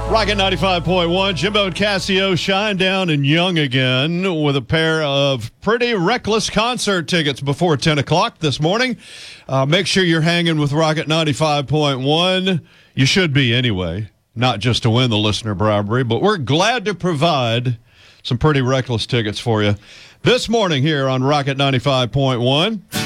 Rocket 95.1, Jimbo and Casio shine down and young again with a pair of Pretty Reckless concert tickets before 10 o'clock this morning. Make sure you're hanging with Rocket 95.1. You should be anyway, not just to win the listener bribery, but we're glad to provide some Pretty Reckless tickets for you this morning here on Rocket 95.1.